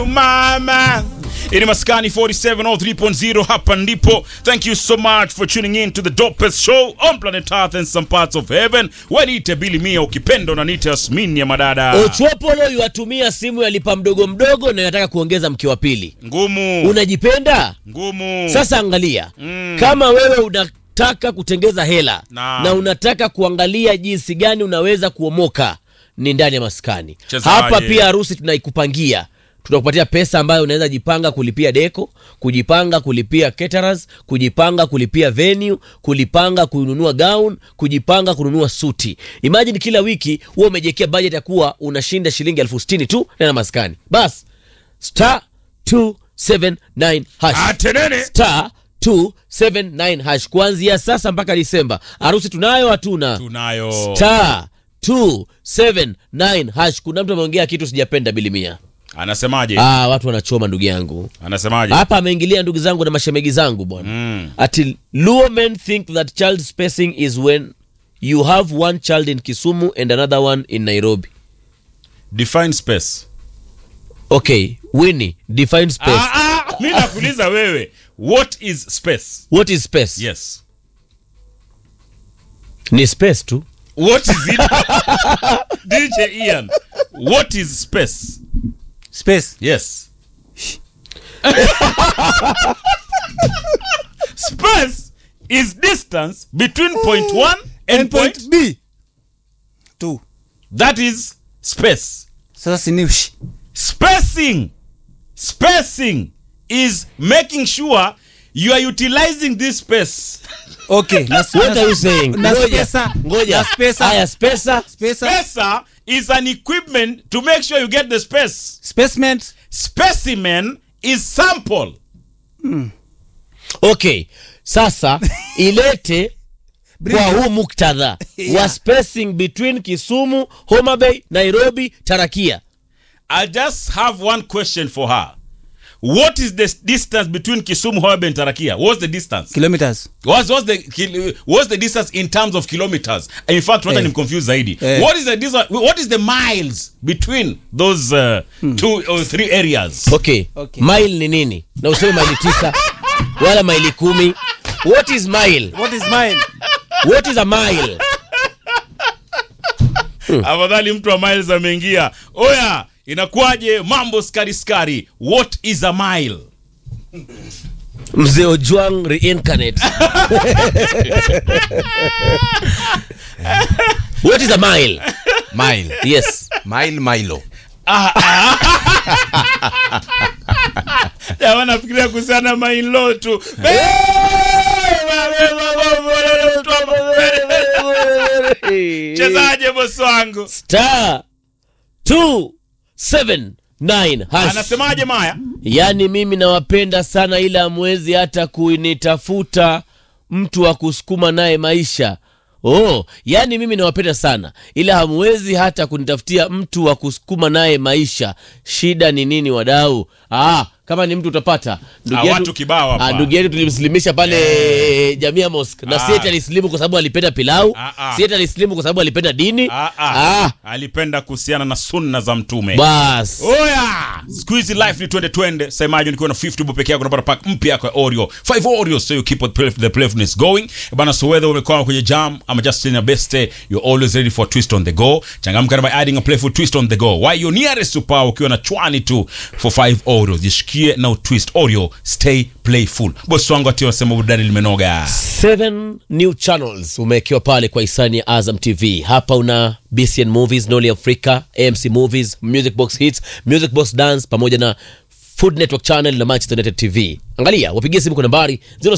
Mama. Ini Maskani 4703.0 hapa ndipo. Thank you so much for tuning in to the dopest show on planet Earth and some parts of heaven. Wanite Billy Mia ukipendo na nite Asmini ya madada. Ochopolo yuatumia simu ya lipa mdogo mdogo na yataka kuongeza mke wa pili. Ngumu. Unajipenda? Ngumu. Sasa angalia. Kama wewe unataka kutengeza hela na unataka kuangalia jinsi gani unaweza kuomoka, ni ndani ya Maskani. Hapa pia harusi tunaikupangia. Tunakupatia pesa ambayo unaweza jipanga kulipia deko, kujipanga kulipia caterers, kujipanga kulipia venue, kulipanga kununua gown, kujipanga kununua suti. Imagine kila wiki wewe umejekea budget ya kuwa unashinda shilingi 60,000 tu na Maskani. Bas *279 hash. Atenene. *279 hash kuanzia sasa mpaka Disemba. Harusi tunayo hatuna? Tunayo. *279 hash. Kuna mtu ameongea kitu sijapenda Billy Mia. Anasemaje? Watu wanachoma ndugu yangu. Anasemaje? Hapa ameingilia ndugu zangu na mashemegi zangu bwana. Ati Luo men think that child spacing is when you have one child in Kisumu and another one in Nairobi. Define space. Okay, Winnie, define space. Mimi nakuuliza wewe, what is space? What is space? Yes. Ni space tu. What is it? DJ Ian, what is space? Space. Yes. Space is distance between point 1 and point B. 2. That is space. Sasa siniushi. Spacing is making sure you are utilizing this space. Okay. What are you saying? Ngoja. Spacer is an equipment to make sure you get the space. Specimen is sample. Okay. Sasa ilete kwa huu muktadha wa spacing between Kisumu, Homa Bay, Nairobi, Tarakia. I just have one question for her. What is the distance between Kisumu, Homa Bay and Tarakia? What's the distance? Kilometers. What's the distance in terms of kilometers? In fact, what I'm confused zaidi. What is the distance? What is the miles between those 2 or 3 areas? Okay. Mile ni nini? Na useme maili 9 wala maili 10. What is mile? What is mile? What is a mile? Afadhali mtu wa miles ameingia. Oya, inakuwaje mambo skari? What is a mile? Mzee Ojwang reincarnate. What is a mile? Mile. Yes. Milo. Ya wanafikiria kuhusiana mailo tu. Chezaje bosi wangu? *279 hash. Anasemaje Maya? Yani mimi nawapenda sana ila hamwezi hata kunitafuta mtu wa kusukuma naye maisha. Yani mimi nawapenda sana ila hamwezi hata kunitafutia mtu wa kusukuma naye maisha. Shida ni nini wadau? Kama ni mtu utapata. Watu kibao hapa. Ndugu yetu tulimslimisha pale Jamia Mosque. Na si eti alislimu kwa sababu alipenda pilau. Si eti alislimu kwa sababu alipenda dini. Alipenda kuhusiana na sunna za mtume. Bas. Squeezy life ni 2020. Semaje nikiwa na 50 bob peke yako unapata pack mpya kwa Oreo. 5 Oreos so you keep the playfulness going. Bana, so whether umekuwa kwenye jam ama just in your best day, you're always ready for a twist on the go. Changamka by adding a playful twist on the go. Why you nearest to power ukiwa na chwani tu for 5 Oreos. Jishikie na twist Oreo, stay playful. Boss wangu ati wasema burudani limenoga. 7 new channels umewekewa pale kwa hisani ya Azam TV. Hapa una BCN Movies, Noli Africa, AMC Movies, Music Box Hits, Music Box Dance pamoja na Food Network Channel na Manchester United TV. Angalia, wapigie simu kwa nambari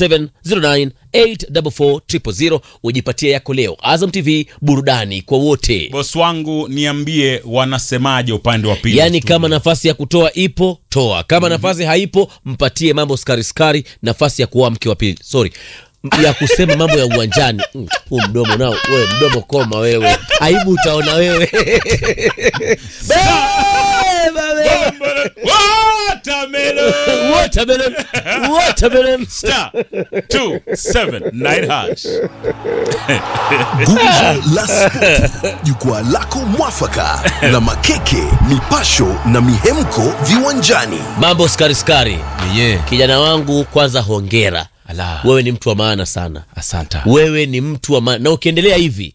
0709844000 ujipatie yako leo. Azam TV, burudani kwa wote. Boss wangu niambie wanasemaje upande wa pili. Yani kama nafasi ya kutoa ipo, toa. Kama nafasi haipo, mpatie mambo skari nafasi ya kuwa mke wa pili. Ya kusema mambo ya uwanjani. Mdomo nao, wewe mdomo koma wewe. Aibu utaona wewe. Watermelon. Star 279 hash. Gumzo la Spoti, jukwaa lako mwafaka na makeke, mipasho na mihemko viwanjani. Mambo skari. Kijana wangu, kwanza hongera. Ala. Wewe ni mtu wa maana sana. Asante. Wewe ni mtu wa maana. Na ukiendelea hivi,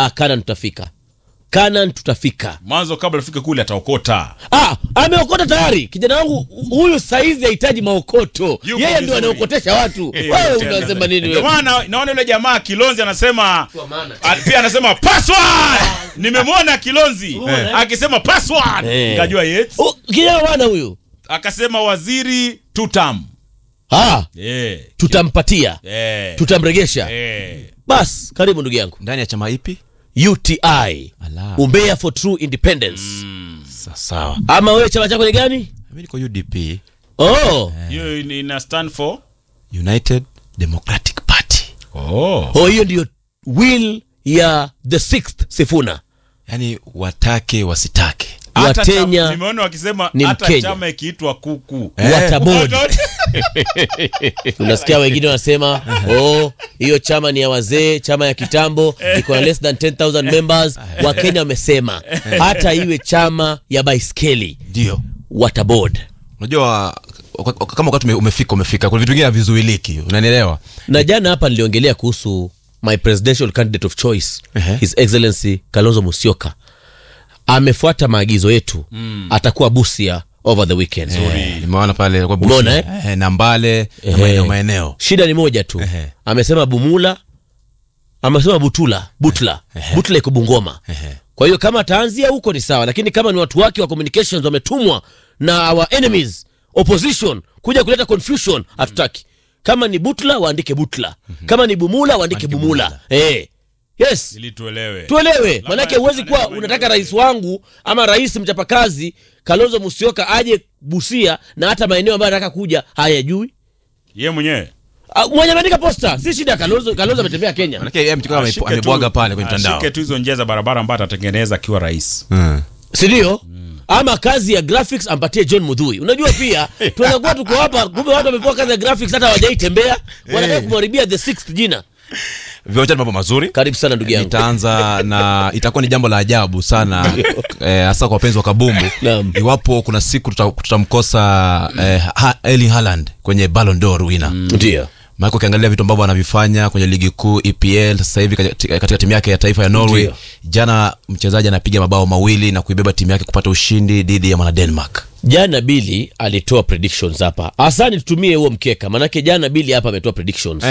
Kanan tutafika. Mwanzo kabla ufike kule ataokota. Ameokota tayari. Kijana wangu huyu saizi hahitaji maokoto. Yeye ndio anaokotesha watu. Wewe unasema nini wewe? Maana naona yule jamaa Kilonzi anasema pia anasema password. Nimemwona Kilonzi akisema password. Nikajua yet. Kijana bwana huyu akasema waziri tutam. Tutampatia. Tutamregesha. Bas, karibu ndugu yangu. Ndani ya chama ipi? UTI. Umbea for True Independence. Sawa. Ama wewe chama chako ni gani? Mimi niko UDP. Hiyo ina stand for United Democratic Party. Hiyo ndio will ya the 6th Sifuna. Yaani watake wasitake. Watenya nimeona wakisema ni hata Mkenya. chama ikiitwa kuku. Watabodi. Unasikia wengine wanasema hiyo chama ni ya wazee, chama ya kitambo, iko na less than 10,000 members. Wakenya wamesema hata iwe chama ya baiskeli Ndio. watabodi. Unajua kama wakati umefika kuna vitu vingine havizuiliki. Unanielewa? Na jana hapa niliongelea kuhusu my presidential candidate of choice, His Excellency Kalonzo Musyoka. Amefuata maagizo yetu. Atakuwa Busia over the weekend. Nimeona pale kwa Busia. Nambale na maeneo. Shida ni moja tu. Amesema Bumula. Amesema Butula iko Bungoma. Kwa hiyo kama ataanzia huko ni sawa, lakini kama ni watu wake wa communications wametumwa na our enemies opposition kuja kuleta confusion, hatutaki. Kama ni Butla waandike Butla. Kama ni Bumula waandike Bumula. Yes. Ili tuelewe. Manake huwezi kuwa unataka rais wangu ama rais mchapakazi Kalonzo Musyoka aje Busia na hata maeneo ambayo anataka kuja hayajui. Yeye mwenyewe. Mwenye ameandika posta, si shida. Kalonzo ametembea Kenya. Manake yeye mchukua amebwaga pale kwenye mtandao. Ashike tu hizo njia za barabara ambazo atatengeneza akiwa rais. Si ndio? Ama kazi ya graphics ampatie John Mudhui. Unajua pia tunakuwa tuko hapa, kumbe watu wamepewa kazi ya graphics hata hawajaitembea. Wanataka kumharibia the 6th jina. Viwanja mambo mazuri. Karibu sana ndugu yangu. Itaanza na itakuwa ni jambo la ajabu sana hasa kwa wapenzi wa kabumbu. Iwapo kuna siku tutamkosa Erling Haaland kwenye Ballon d'Or winner. Ndio. Maana ukiangalia vitu ambavyo anavifanya kwenye ligi kuu EPL sasa hivi katika timu yake ya taifa ya Norway. Ndiyo. Jana mchezaji anapiga mabao mawili na kuibeba timu yake kupata ushindi dhidi ya mwana Denmark. Jana Billy alitoa predictions hapa. Asante, tutumie huo mkeka. Manake jana Billy hapa ametoa predictions.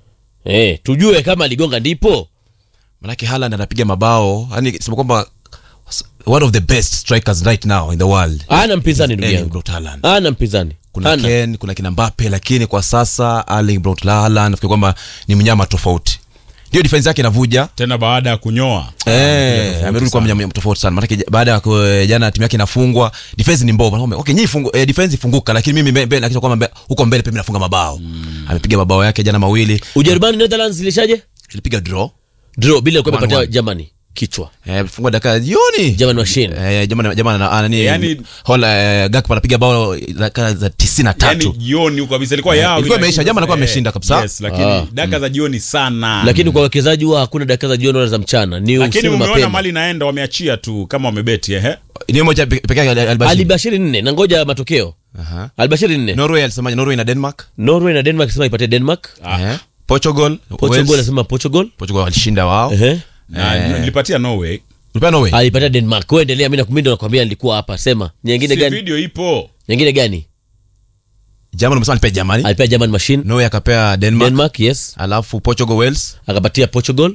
Tujue kama aligonga ndipo. Manake Haaland anapiga mabao, yani sema kwamba one of the best strikers right now in the world. Ana mpinzani ndugu yangu. Ana mpinzani. Kuna Ken, kuna kina Mbappe, lakini kwa sasa Erling Braut Haaland nafikiri kwamba ni mnyama tofauti. Ndio defense yake inavuja tena baada ya kunyoa. Amerudi kwa mnyama tofauti sana. Maana baada ya jana timu yake inafungwa, defense ni mbovu. Okay, nyinyi defense ifunguka, lakini mimi mbele nakisha kwamba huko mbele pia nafunga mabao. Amepiga mabao yake jana mawili. Ujerumani Netherlands ilishaje? Ilipiga draw bila kwa kupata Germany kichwa. Fungwa dakika jioni. German machine. German yani Gakpo anapiga bao dakika za 93. Yani jioni huko kabisa ilikuwa yao. Ilikuwa imeisha, German alikuwa ameshinda kabisa. Yes, lakini dakika za jioni sana. Lakini kwa wachezaji wao hakuna dakika za jioni wala za mchana. Ni lakini umeona mali naenda wameachia tu kama wamebeti Ni moja pekee yake Albashiri 4 na ngoja matokeo. Albashiri 4. Norway alisema Norway na Denmark. Norway na Denmark sema ipate Denmark. Portugal anasema Portugal walishinda wao. Nilipatia Norway. Ulipa Norway? Alipata Denmark. Wewe endelea, mimi nakwambia nilikuwa hapa. Sema nyingine gani? Video ipo. Nyingine gani? Germany umesema alipea Germany. Alipea German machine. Norway akapea Denmark, yes. Alafu Portugal Wales akapatia Portugal.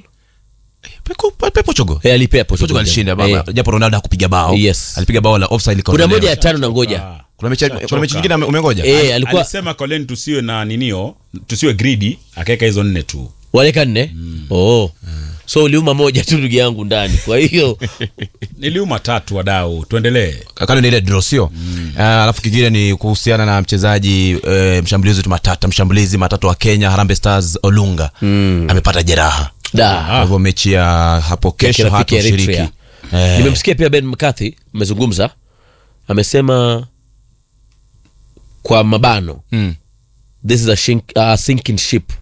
Portugal. Alipea Portugal alishinda baba. Japo Ronaldo hakupiga bao. Yes. Alipiga bao la offside. Kuna moja ya 5 na ngoja. Kuna mechi nyingine umengoja? Alikuwa alisema Colin tusiwe na ninio, tusiwe greedy, akaweka hizo 4 tu. Waleka 4? So uliuma moja tu ndugu yangu ndani. Kwa hiyo niliuma 3 wadau. Tuendelee. Kando ni ile draw sio? Alafu kingine ni kuhusiana na mchezaji mshambulizi matatu wa Kenya Harambee Stars Olunga. Amepata jeraha. Kwa hivyo mechi ya hapo kesho hatashiriki. Nimemsikia pia Ben McCarthy amezungumza. Amesema kwa mabano this is a sinking ship.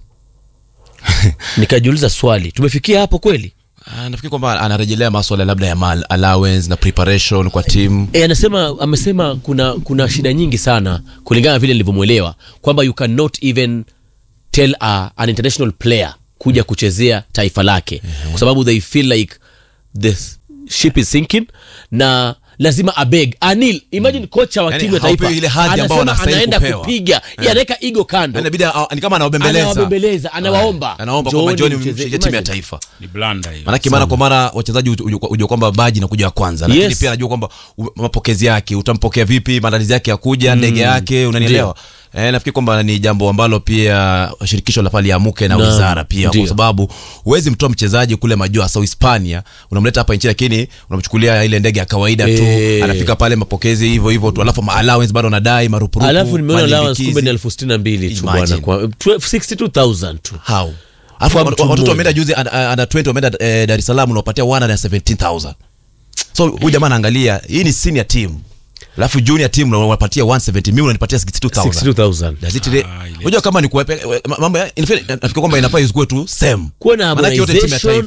Nikajiuliza swali, tumefikia hapo kweli? Nafikiri kwamba anarejelea masuala labda ya mal allowance na preparation kwa team. Amesema kuna shida nyingi sana kulingana vile nilivyomuelewa, kwamba you cannot even tell an international player kuja kuchezea taifa lake kwa sababu they feel like the ship is sinking, na lazima abeg Anil, imagine kocha wa timu ya taifa ile hadhi ambao anaenda kupiga anaweka ego kando, inabidi ni kama anaobembeleza anawaomba kwamba John mchezaji timu ya taifa. Ni blanda hiyo. Maana kwa mara wachezaji unajua kwamba baji inakuja ya kwanza, lakini pia anajua kwamba mapokezi yake utampokea vipi, maandalizi yake ya kuja, ndege yake, unanielewa? Nafikiri kwamba ni jambo ambalo pia shirikisho la pale amuke na wizara pia, kwa sababu huwezi mtoa mchezaji kule majua South Hispania unamleta hapa nchini, lakini unamchukulia ile ndege ya kawaida tu, anafika pale mapokezi hivyo tu, alafu allowance bado anadai marupurupu. Alafu nimeona allowance kumbe ni 62,000 tu bwana, kwa 62,000 tu. How? Alafu watoto wameenda juzi under 20 wameenda Dar es Salaam unapatia 117,000. So huyu jamaa anaangalia, hii ni senior team. Alafu junior team unawapatia 170 million, unanipatia 62,000. Unajua kama ni kuwepe mambo ya nafikiri kwamba inafaa isikue tu same. Kuna harmonization.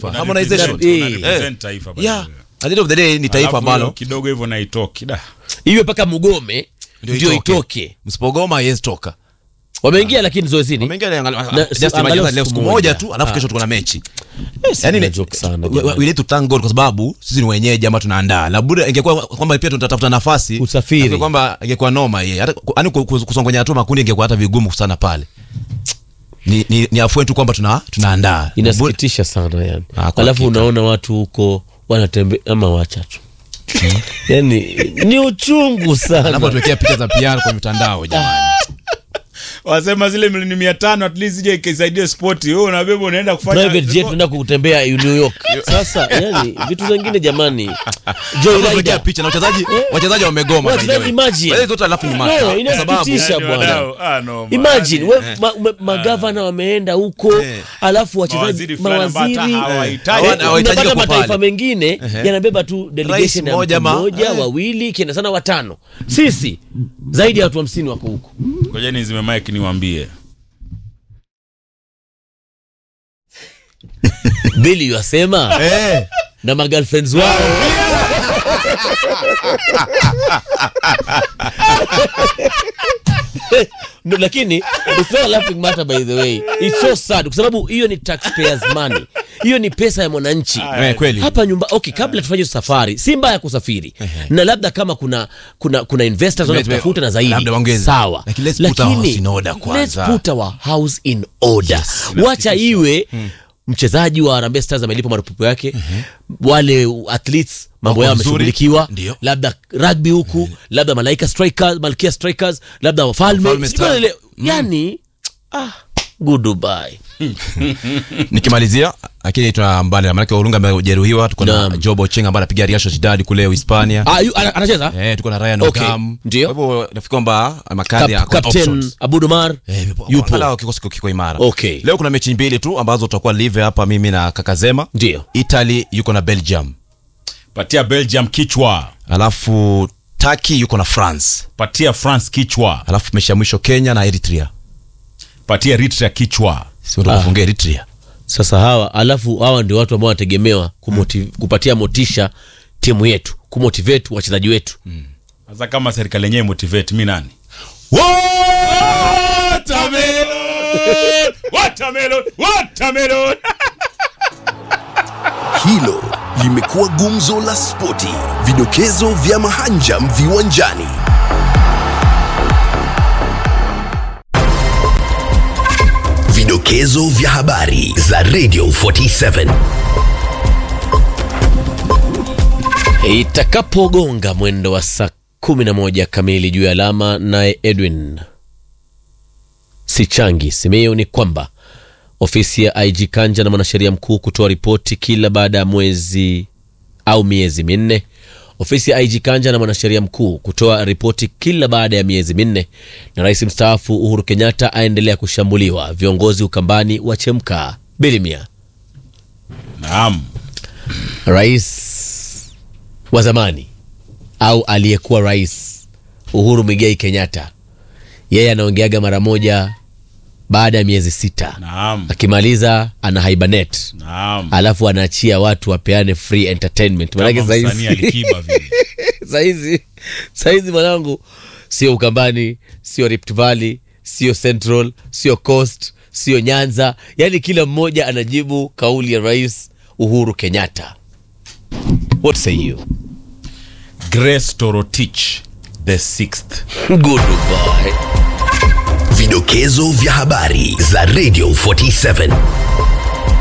Taifa. Yeah. At the end of the day ni taifa ambalo kidogo hivyo na itoki da. Iwe paka mugome ndio itoke. Msipogoma yes toka. Wameingia lakini zoezini. Wameingia just imagine leo siku moja tu, alafu kesho tuko na mechi. Yaani ni joke sana. We need to thank God kwa sababu sisi ni wenyeji ama tunaandaa. Labda ingekuwa kwamba pia tunatafuta nafasi usafiri, kwamba ingekuwa noma yeye. Hata yani kusongonya hatua makundi ingekuwa hata vigumu sana pale. Ni afueni tu kwamba tunaandaa. Inasikitisha sana yani. Alafu unaona watu huko wanatembea ama wacha tu. Yaani ni uchungu sana. Alafu tuwekea picha za PR kwa mitandao jamani. Wasema zile milioni 500 at least je ikisaidia sport. Wewe unabeba unaenda kufanya private jet, unaenda kutembea New York. Sasa yani vitu vingine jamani. Tuwekea picha na wachezaji wamegoma. Wachezaji imagine. Wale zote alafu ni mata. Inasikitisha bwana. Imagine magavana wameenda huko, alafu wachezaji mawaziri hawahitaji kwa mataifa mengine yanabeba tu delegation ya mmoja wawili kienda sana watano. Sisi zaidi ya watu 50 wako huko. Ngojeni nizime mic niwaambie. Billy yasema na ma girlfriends wao. No, lakini it's not laughing matter by the way. It's so sad kwa sababu hiyo ni taxpayers money. Hiyo ni pesa ya mwananchi. Kweli. Hapa nyumba kabla tufanye safari, si mbaya kusafiri. Na labda kama kuna investors wanatafuta na zaidi. Sawa. Lakini let's put our house in order. Yes, wacha iwe mchezaji wa Harambee Stars amelipa marupurupu yake, wale athletes mambo yao yameshughulikiwa, labda rugby huku, labda Malaika Strikers, Malkia Strikers, labda Wafalme. Yani goodbye. Nikimalizia lakini tunambali na maana Olunga amejeruhiwa, tuko na Job Ochenga ambaye anapiga Real Sociedad kule Hispania. Anacheza? Tuko na Ryan Ogam. Kwa hivyo nafikiri kwamba makadhi ya Captain Abudumar yupo. Ala kikosi kiko imara. Leo kuna mechi mbili tu ambazo tutakuwa live hapa mimi na Kakazema. Ndio. Italy yuko na Belgium. Patia Belgium kichwa. Alafu Turkey yuko na France. Patia France kichwa. Alafu mechi ya mwisho Kenya na Eritrea. Patia Eritrea kichwa. Sio ndo kufunga Eritrea. Sasa hawa ndio watu ambao wanategemewa kupatia motisha timu yetu, kumotivate wachezaji wetu. Sasa kama serikali yenyewe motivate mimi nani? Watermelon. Hilo limekuwa gumzo la spoti, vidokezo vya mahanjam viwanjani. Vidokezo vya habari za Radio 47. Itakapogonga mwendo wa saa 11 kamili juu ya alama, naye Edwin Sichangi Simeo, ni kwamba ofisi ya IG Kanja na mwanasheria mkuu kutoa ripoti kila baada ya mwezi au miezi minne. Ofisi ya IG Kanja na mwanasheria mkuu kutoa ripoti kila baada ya miezi minne. Na rais mstaafu Uhuru Kenyatta aendelea kushambuliwa. Viongozi Ukambani wachemka. Bilimia. Naam. Rais wa zamani au aliyekuwa rais Uhuru Muigai Kenyatta, yeye anaongeaga mara moja baada ya miezi 6. Naam. Akimaliza ana hibernate. Naam. Alafu anaachia watu wapeane free entertainment. Maana msanii Alikiba vile. Saizi mwanangu sio Ukambani, sio Rift Valley, sio Central, sio Coast, sio Nyanza. Yaani kila mmoja anajibu kauli ya Rais Uhuru Kenyatta. What say you? Grace Torotich the 6th. Goodbye. Vidokezo vya habari za Radio 47.